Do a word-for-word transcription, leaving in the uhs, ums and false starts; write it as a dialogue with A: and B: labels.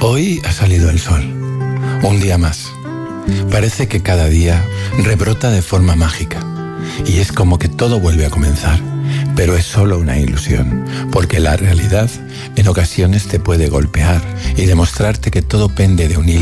A: Hoy ha salido el sol, un día más. Parece que cada día rebrota de forma mágica y es como que todo vuelve a comenzar, pero es solo una ilusión, porque la realidad en ocasiones te puede golpear y demostrarte que todo pende de un hilo